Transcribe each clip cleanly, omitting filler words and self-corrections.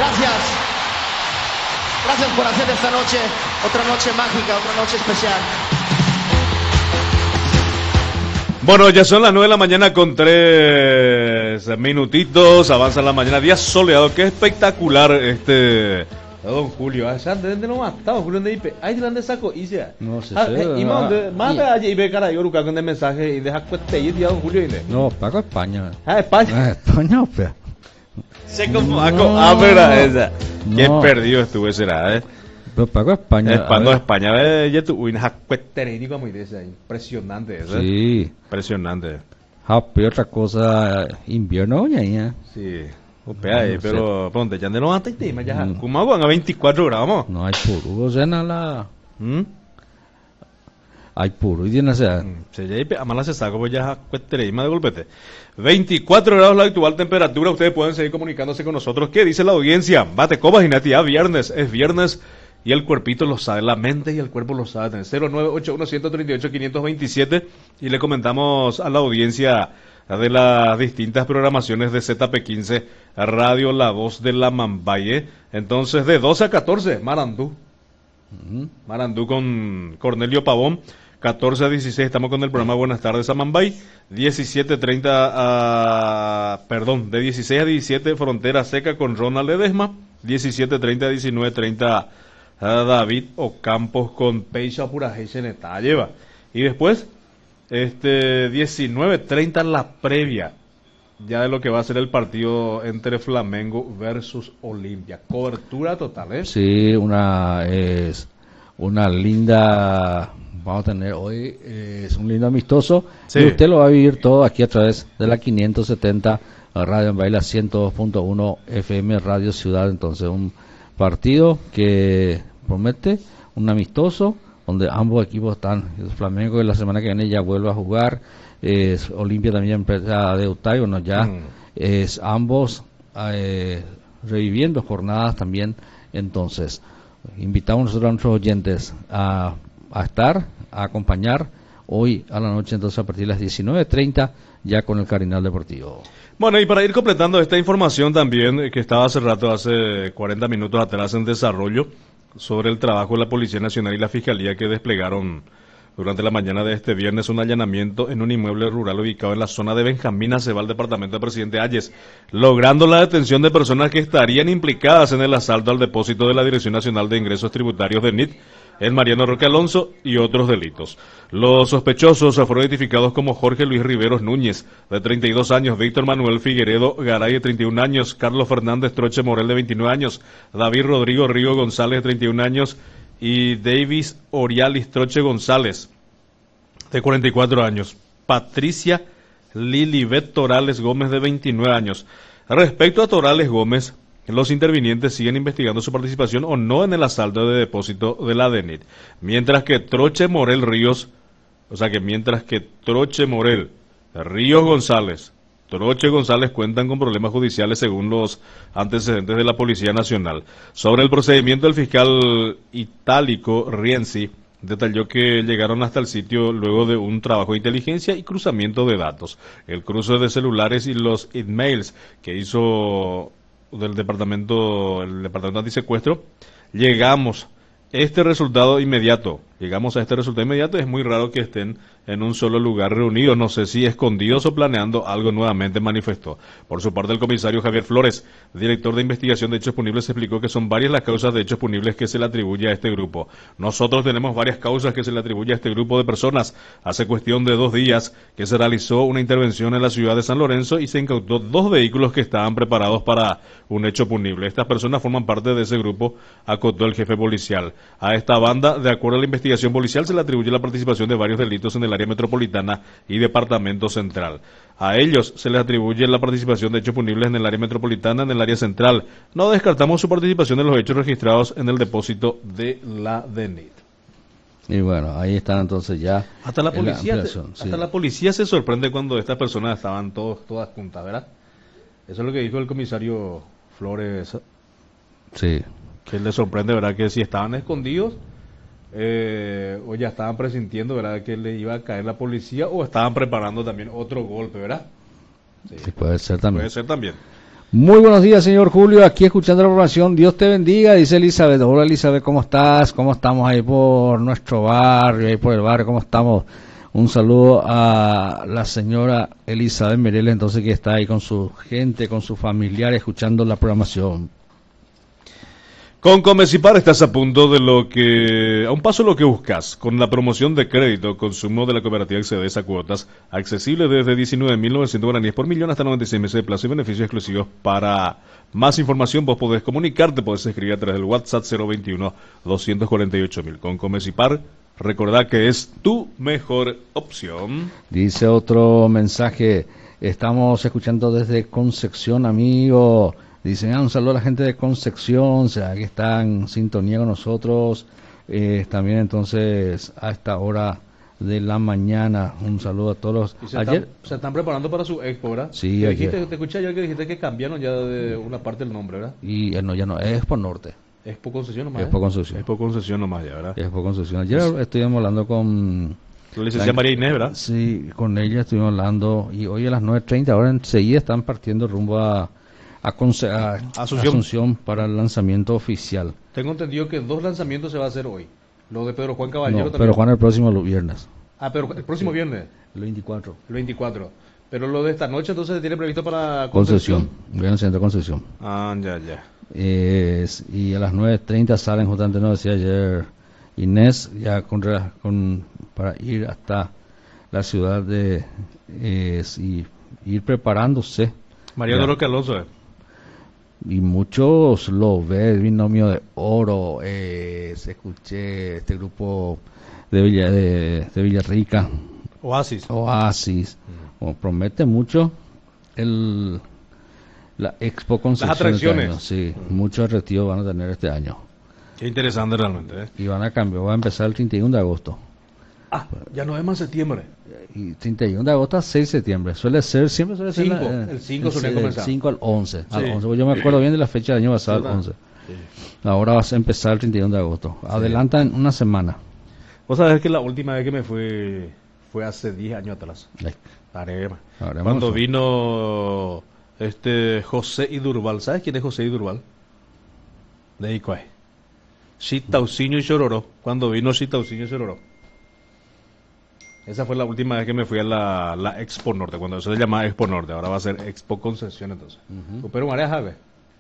Gracias. Gracias por hacer de esta noche otra noche mágica, otra noche especial. Bueno, ya son las 9 de la mañana con 3 minutitos. Avanza la mañana, día soleado. Qué espectacular don Julio. ¿Dónde no está? Don Julio, ¿dónde dice? Ahí dónde sacó. No sé. Y más allá y ve cara yo con el mensaje y deja cueste y don Julio. No, Paco España. España. España, pero. Se confundió. Verdad esa. Qué perdido estuve será, Pero Paco España. Cuando España ya tu una cueste como dice, impresionante eso. Sí. Impresionante. Pero otra cosa, invierno ya. Sí. Pero ponte ya de no hasta tema ya. Como van a 24 grados. No hay puro, o sea, nada. Hay puro y tiene sea. Se ya amala se saca pues ya cuetereima de golpete. 24 grados la actual temperatura. Ustedes pueden seguir comunicándose con nosotros. ¿Qué dice la audiencia? Bate copas y natía viernes, es viernes y el cuerpito lo sabe, la mente y el cuerpo lo saben. 0981-138-527 y le comentamos a la audiencia de las distintas programaciones de ZP15 Radio La Voz de la Mambaye. Entonces de 12 a 14 Marandú con Cornelio Pavón. 14 a 16 estamos con el programa Buenas tardes a Mambay. 17:30 de 16 a 17 Frontera Seca con Ronald Ledesma. 17:30 a 19:30 David Ocampos con Peixa Purajeseneta lleva. Y después 19:30 la previa ya de lo que va a ser el partido entre Flamengo versus Olimpia. Cobertura total, Sí, una linda. Vamos a tener hoy, es un lindo amistoso. Sí. Y usted lo va a vivir todo aquí a través de la 570 Radio en Baila 102.1 FM Radio Ciudad. Entonces, un partido que promete un amistoso donde ambos equipos están. El Flamengo que la semana que viene ya vuelve a jugar. Olimpia también empieza a debutar. Bueno, ya es ambos reviviendo jornadas también. Entonces, invitamos nosotros a nuestros oyentes a estar, a acompañar hoy a la noche, entonces a partir de las 19:30 ya con el Carinal Deportivo. Bueno, y para ir completando esta información también que estaba hace rato, hace 40 minutos atrás en desarrollo, sobre el trabajo de la Policía Nacional y la Fiscalía que desplegaron durante la mañana de este viernes un allanamiento en un inmueble rural ubicado en la zona de Benjamín Acebal, departamento de Presidente Hayes, logrando la detención de personas que estarían implicadas en el asalto al depósito de la Dirección Nacional de Ingresos Tributarios de NIT, en Mariano Roque Alonso y otros delitos. Los sospechosos fueron identificados como Jorge Luis Riveros Núñez, de 32 años, Víctor Manuel Figueredo Garay, de 31 años, Carlos Fernández Troche Morel, de 29 años, David Rodrigo Río González, de 31 años, y Davis Orialis Troche González, de 44 años, Patricia Lilibet Torales Gómez, de 29 años. Respecto a Torales Gómez, los intervinientes siguen investigando su participación o no en el asalto de depósito de la DENIT, mientras que Troche Morel Ríos González, Troche González cuentan con problemas judiciales según los antecedentes de la Policía Nacional. Sobre el procedimiento, el fiscal Itálico Rienzi detalló que llegaron hasta el sitio luego de un trabajo de inteligencia y cruzamiento de datos. El cruce de celulares y los emails que hizo el departamento antisecuestro, llegamos a este resultado inmediato. Es muy raro que estén en un solo lugar reunidos, no sé si escondidos o planeando algo nuevamente, manifestó. Por su parte, el comisario Javier Flores, director de investigación de hechos punibles, explicó que son varias las causas de hechos punibles que se le atribuye a este grupo. Nosotros tenemos varias causas que se le atribuye a este grupo de personas. Hace cuestión de 2 días que se realizó una intervención en la ciudad de San Lorenzo y se incautó 2 vehículos que estaban preparados para un hecho punible. Estas personas forman parte de ese grupo, acotó el jefe policial. A esta banda, de acuerdo a la investigación policial, se le atribuye la participación de varios delitos en el área metropolitana y departamento central. A ellos se les atribuye la participación de hechos punibles en el área metropolitana, en el área central. No descartamos su participación en los hechos registrados en el depósito de la DENIT. Y bueno, ahí están entonces ya. Hasta la policía se sorprende cuando estas personas estaban todas juntas, ¿verdad? Eso es lo que dijo el comisario Flores. Sí. Que le sorprende, ¿verdad? Que si estaban escondidos o ya estaban presintiendo, ¿verdad?, que le iba a caer la policía, o estaban preparando también otro golpe, ¿verdad? Sí, puede ser también. Muy buenos días, señor Julio, aquí escuchando la programación. Dios te bendiga, dice Elizabeth. Hola, Elizabeth, ¿cómo estás? ¿Cómo estamos ahí por nuestro barrio, ahí por el barrio? ¿Cómo estamos? Un saludo a la señora Elizabeth Mereles, entonces, que está ahí con su gente, con sus familiares, escuchando la programación. Con Comecipar estás a punto a un paso de lo que buscas, con la promoción de crédito, consumo de la cooperativa Excedes a cuotas, accesible desde 19.900 guaraníes por millón hasta 96 meses de plazo y beneficios exclusivos. Para más información vos podés comunicarte, podés escribir a través del WhatsApp 021-248.000. Con Comecipar, recordá que es tu mejor opción. Dice otro mensaje, estamos escuchando desde Concepción, amigo. Dicen, un saludo a la gente de Concepción, o sea, que está en sintonía con nosotros. También entonces a esta hora de la mañana, un saludo a todos los... Se están preparando para su expo, ¿verdad? Sí, te escuché ayer que dijiste que cambiaron ya de una parte del nombre, ¿verdad? Y ya no, es Expo Norte. Expo Concesión nomás. Expo Concesión. Expo Concesión nomás ya, ¿verdad? Expo Concesión. Ayer estuvimos hablando con... La licenciada María Inés, ¿verdad? Sí, con ella estuvimos hablando y hoy a las 9:30, ahora enseguida están partiendo rumbo a Asunción para el lanzamiento oficial. Tengo entendido que 2 lanzamientos se va a hacer hoy. Lo de Pedro Juan Caballero también. Pedro Juan el próximo viernes. Pero el próximo viernes. El 24. El 24. Pero lo de esta noche entonces se tiene previsto para Concesión. Voy al centro de Concesión. Ya. Y a las 9:30 salen, justamente nos decía ayer Inés, ya para ir hasta la ciudad y ir preparándose. María Dolores Alonso. Y muchos lo ven, el binomio de oro, escuché este grupo de Villarrica, Oasis. Promete mucho la Expo Concepción. Las atracciones. Este año, sí, muchos atractivos van a tener este año. Qué interesante realmente. Y van a empezar el 31 de agosto. Ya no es más septiembre. Y 31 de agosto a 6 de septiembre. Siempre suele ser el 5 suele comenzar. El 5 al 11. Sí. Al 11. Yo me acuerdo bien de la fecha del año pasado, el 11. Sí. Ahora vas a empezar el 31 de agosto. Adelantan una semana. Vos sabés que la última vez que me fue hace 10 años atrás. Cuando vino José Idurval. ¿Sabes quién es José Idurval? De Icuay. Chitaucinho y Chororó. Cuando vino Chitaucinho y Chororó. Esa fue la última vez que me fui a la Expo Norte, cuando eso se llamaba Expo Norte, ahora va a ser Expo Concesión entonces. Pero María Jave.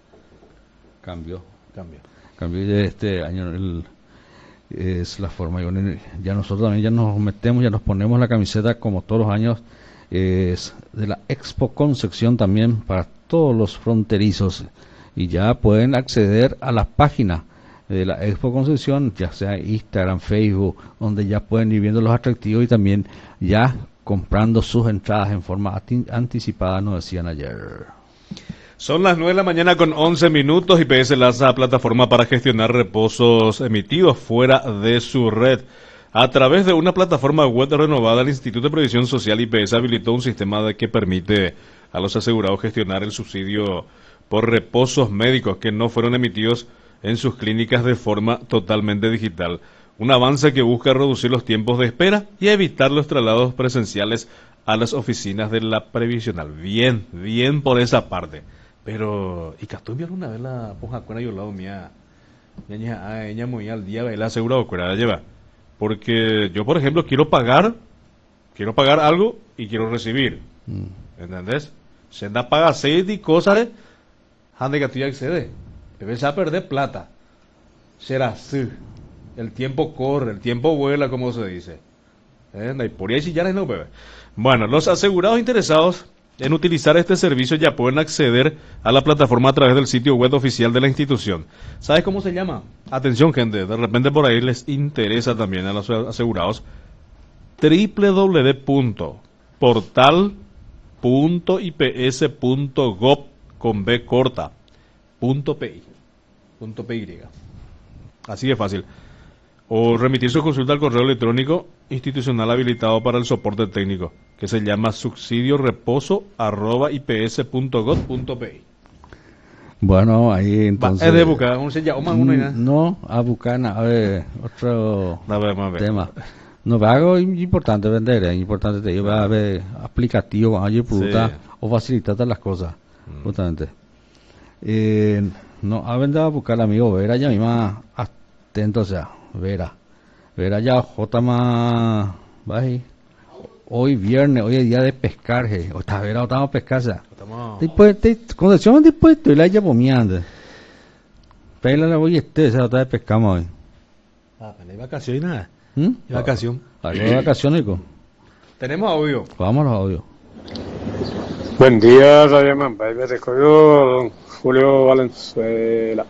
Cambió de este año, es la forma, ya nosotros también ya nos metemos, ya nos ponemos la camiseta como todos los años, es de la Expo Concepción también para todos los fronterizos, y ya pueden acceder a la página de la Expo Concepción, ya sea Instagram, Facebook, donde ya pueden ir viendo los atractivos y también ya comprando sus entradas en forma anticipada, nos decían ayer. Son las 9 de la mañana con 11 minutos. IPS lanza plataforma para gestionar reposos emitidos fuera de su red. A través de una plataforma web renovada, el Instituto de Previsión Social IPS habilitó un sistema que permite a los asegurados gestionar el subsidio por reposos médicos que no fueron emitidos en sus clínicas de forma totalmente digital. Un avance que busca reducir los tiempos de espera y evitar los traslados presenciales a las oficinas de la previsional. Bien por esa parte. Pero, ¿y Castú envió alguna vez la ponja cuera y al lado mía? Ella muy al día, la asegurado cuera la lleva. Porque yo, por ejemplo, quiero pagar algo y quiero recibir. ¿Entendés? Se da paga aceite y cosas, ande que tú accede. Debes a perder plata. Será así. El tiempo corre, el tiempo vuela, como se dice. Y por ahí si ya no, bebé. Bueno, los asegurados interesados en utilizar este servicio ya pueden acceder a la plataforma a través del sitio web oficial de la institución. ¿Sabes cómo se llama? Atención, gente, de repente por ahí les interesa también a los asegurados. www.portal.ips.gov con B corta. .pi. Así de fácil. O remitir su consulta al correo electrónico institucional habilitado para el soporte técnico, que se llama subsidio@ips.gov.pi. Bueno, ahí entonces... Es de buscar, no, a buscar, a ver, otro tema. No, pero algo importante vender, es importante te iba a ver aplicativo, a productos o facilitar las cosas, justamente. No, ha venido a buscar al amigo Vera, ya misma atento, o sea, Vera ya J más, ¿vale? Hoy viernes, hoy es día de pescar, o está Vera, estamos a pescar, o sea, después, condición dispuesto, y la ya pomiando, pero la voy a esa otra vez pescamos hoy. Ah, pero hay vacaciones y nada. ¿Hay vacación? Hay vacaciones, Tenemos audio. Vamos a los audios. Buen día, Radio Mambay. Me recogió Julio Valenzuela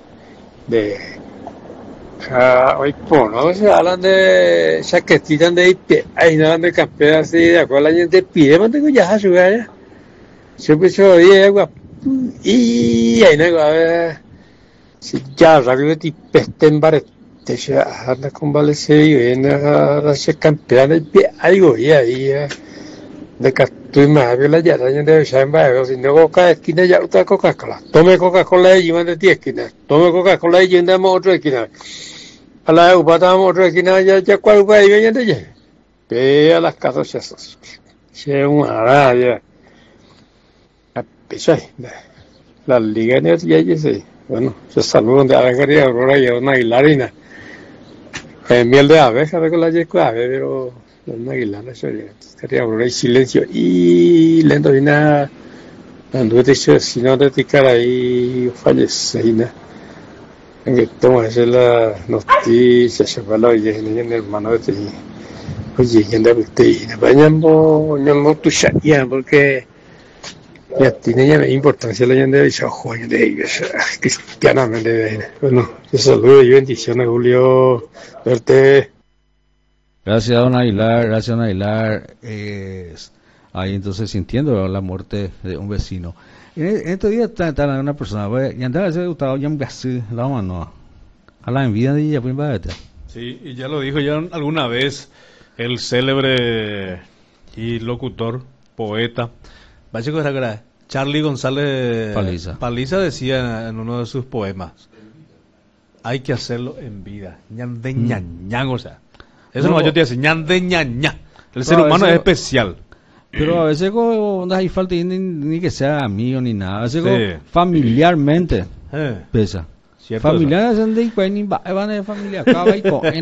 hoy no se hablan de chaquetitas de IP, ahí no hablan de campeonas así, de acuerdo a la gente pide, mantengo ya a jugar ya. Yo pienso, y ahí no a ver, si ya rápido te pesten barete, ya anda con Valencia y viene a la campeona de IP, algo ya. De que tú imaginas ya dañan de Shamba, si no coca esquina ya otra Coca-Cola. Tome Coca-Cola y llevan de 10 esquinas. Tome Coca-Cola y llevamos otra esquina. A la upatamos otra esquina ya cuál va y vienen de allá. Ve a las casas esas. Se una ya. A pesar la liga en el día sí. Bueno, se saludan de Arangaría Aurora y una Aguilarina. Miel de abeja con la yecua, pero una Aguilara sería Aurora y silencio y lento y nada. Cuando te dice si no te cara ahí fallece y nada. En que tomas hacer la noticia se va la oye en el hermano de ti. Oye, ¿quién da usted? Bañamos tu ya porque ya tiene ya importancia la gente de esa joya de cristianamente. Bueno, te saludo y bendiciones, Julio. Verte. Gracias, don Aguilar. Ahí entonces sintiendo la muerte de un vecino. En estos días está una persona, y andaba a ser gustado ya un gasí, la mano, a la envidia de ella, pues va a Sí, y ya lo dijo ya alguna vez el célebre y locutor, poeta, Charlie González Paliza decía en uno de sus poemas, hay que hacerlo en vida, ñande ñañán, o sea, eso no yo te decía, ñande ñañá, el ser humano es especial. Pero a veces no hay falta ni que sea amigo ni nada, a veces familiarmente pesa. Familiar es de van de familia, acaba y con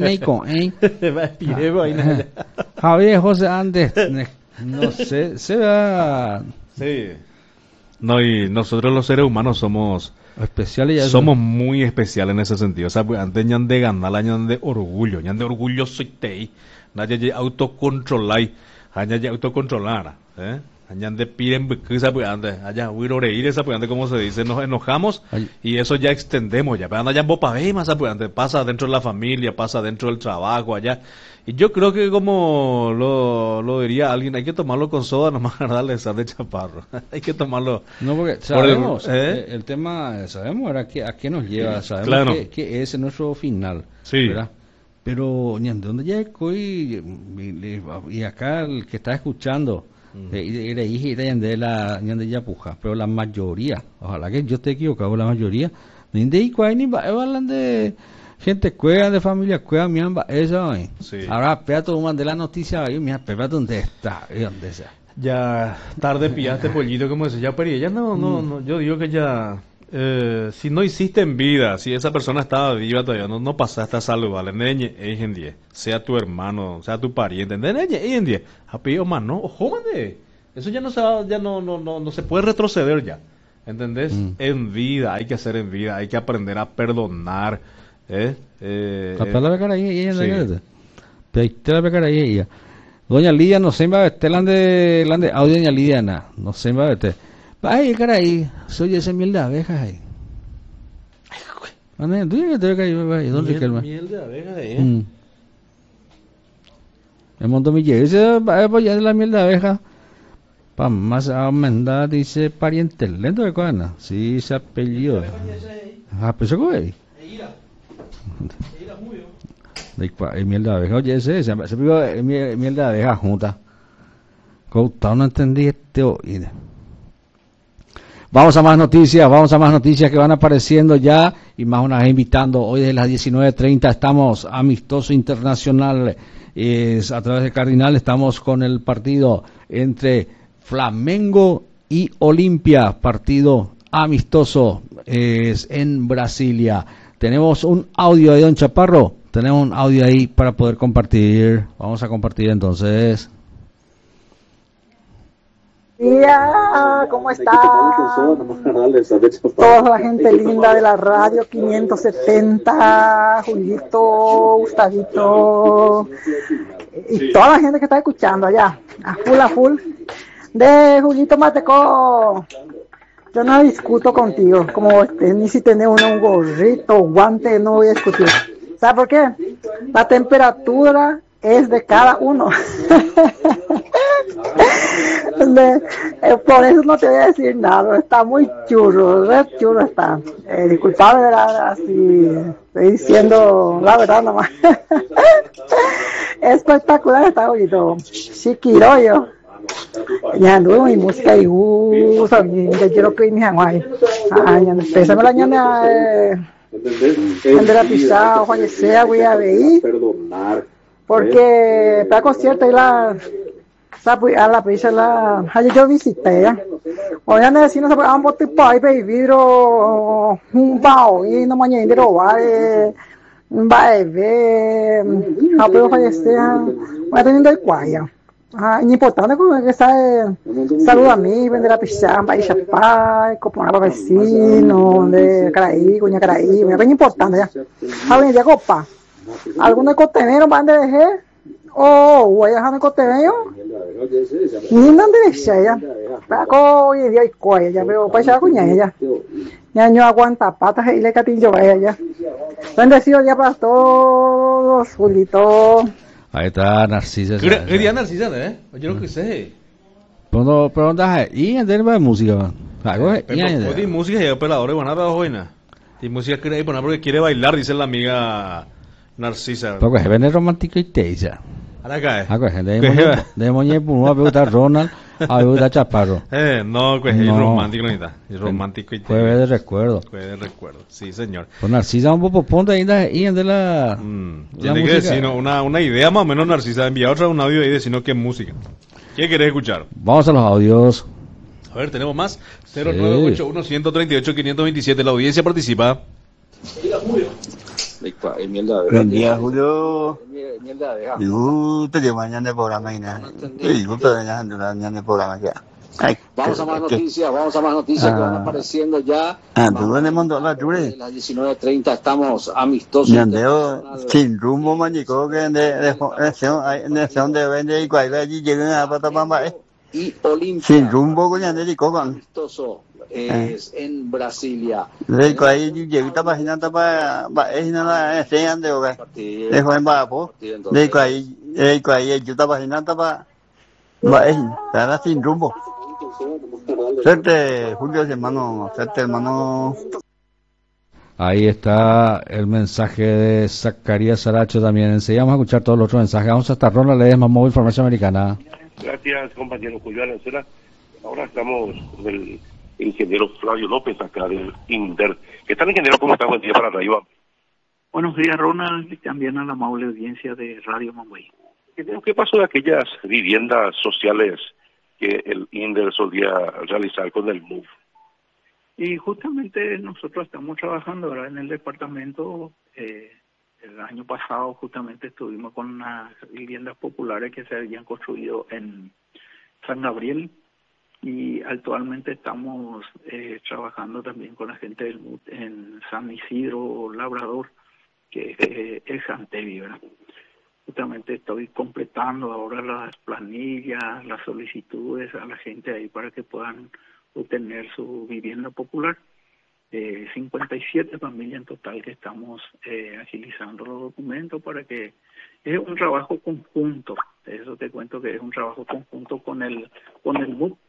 Javier José Andes, no sé, se va. Sí. No, y nosotros los seres humanos somos especiales, somos muy especiales en ese sentido. O sea, antes ñan de ganar, ñan de orgullo soy tei, nadie de autocontrolar. Allá ya autocontrolar, allá de piden esa allá huir reír esa como se dice, nos enojamos y eso ya extendemos ya, pero allá más pasa dentro de la familia, pasa dentro del trabajo allá, y yo creo que como lo diría alguien, hay que tomarlo con soda nomás darle esa de chaparro, hay que tomarlo. No, porque sabemos el tema, sabemos a qué nos lleva, sabemos claro. que es nuestro final, sí. ¿verdad? Pero ¿de dónde ya y acá el que está escuchando de la puja, pero la mayoría, ojalá que yo esté equivocado, la mayoría ni hablan de gente cueva, de familia cueva, miamba, eso sí. Ahora espérate un de la noticia ahí, mira, espérate dónde está, dónde está. Ya tarde pillaste pollito, como decía, pero ella no, yo digo que ya si no hiciste en vida, si esa persona estaba viva todavía, no pasaste a saludable, sea tu hermano, sea tu pariente, apellido más, no, jódete, eso ya no se va, ya no se puede retroceder ya, ¿entendés? En vida, hay que hacer en vida, hay que aprender a perdonar, Doña Lidia no se va a vestir de audio, doña Lidia no se va a vestir. Ay, caray, soy ese miel de abejas ahí. Miel de abejas ahí. El montón de ese ya de la miel de abeja. Para más aumentar, dice pariente lento de cuana. Sí, se apellido. Pues eso es. El miel de abeja, oye, ese miel de abeja junta. Coutado no entendí este oído. Vamos a más noticias que van apareciendo ya, y más una vez invitando, hoy desde las 19:30 estamos amistoso internacional, a través de Cardinal, estamos con el partido entre Flamengo y Olimpia, partido amistoso es en Brasilia. Tenemos un audio ahí, don Chaparro. Tenemos un audio ahí para poder compartir. Vamos a compartir entonces. ¿Cómo está? Toda la gente linda de la radio 570, Julito, Gustavito y toda la gente que está escuchando allá, a full, de Julito Mateco. Yo no discuto contigo, como ni si tenés un gorrito, guante, no voy a discutir. ¿Sabes por qué? La temperatura es de cada uno. Por eso no te voy a decir nada, está muy churro, re churro está. Disculpame, ¿verdad? Así estoy diciendo la verdad nomás. Espectacular está bonito. Chiquiroyo. Ya no mi música y ya quiero que me hagan. Ya empezamos la ñana de la pisada, Juan sea, voy a ver. Porque para concierto y la a la pizza la yo visité ya o ya necesito saber ambos tipos ahí vidrio un bao y no mañana de robar va a ver a pero fallecer va teniendo el cuaya es importante como que saluda a mí vender la pizza va a chapar comprar para vecino de Caraí cuña Caraí es bien importante ya a venir de copa algunos costeneros van de dejar voy a dejar el costeño ni dónde desea ya paco y dio y coya ya veo para allá cuña ella ya no aguanta patas y le catillo a ella bendecido ya para todos Julito. Ahí está Narcisa. ¿Qué día Narcisa, yo no sé. Pero dónde y en tema de música pero de música y operadores van a dar buena y música quiere poner porque quiere bailar, dice la amiga Narcisa. Porque se ven romántico y te dice. Acá de moñe puno a ver Ronald, a ver Chaparro. No, pues es romántico ahorita, es romántico y puede ver de recuerdo. Sí, señor. Pues Narcisa un poco ponte ainda y de la tiene que decir una idea más o menos Narcisa, envía otra un audio ahí diciendo qué música. ¿Qué querés escuchar? Vamos a los audios. A ver, tenemos más. 0981-138-527. La audiencia participa. Buen día, Julio. Yo te llevo mañana el programa. Mañana el programa ya. Vamos a más noticias que van apareciendo ya. ¿Tú dónde mandó la Jure? A las 19:30 estamos amistosos. Sin rumbo, manico, que de vende y cuál allí llegan a Patapamba. Y Olimpia. Sin rumbo, con Yandel y Cocan. Amistoso es en Brasilia. De cuál llega esta página para es nada ande o qué. De Juan Bapo. De cuál yo esta página para es nada sin rumbo. Suerte, Julio, hermano. Suerte, hermano. Ahí está el mensaje de Zacarías Saracho también. Enseguida vamos a escuchar todos los otros mensajes. Vamos hasta Ronald Ledesma, Móvil Información Americana. Gracias, compañero Julio Arancela. Ahora estamos con el ingeniero Flavio López, acá del INDER. ¿Qué tal, ingeniero? ¿Cómo está? Buen día para Radio. Buenos días, Ronald, y también a la amable audiencia de Radio Mambuey. ¿Qué pasó de aquellas viviendas sociales que el INDER solía realizar con el MOVE? Y justamente nosotros estamos trabajando ahora en el departamento. El año pasado justamente estuvimos con unas viviendas populares que se habían construido en San Gabriel y actualmente estamos trabajando también con la gente del MUT en San Isidro Labrador, que es Santevi, ¿verdad? Justamente estoy completando ahora las planillas, las solicitudes a la gente ahí para que puedan obtener su vivienda popular. 57 familias en total que estamos agilizando los documentos para que es un trabajo conjunto. Eso te cuento que es un trabajo conjunto con el MUT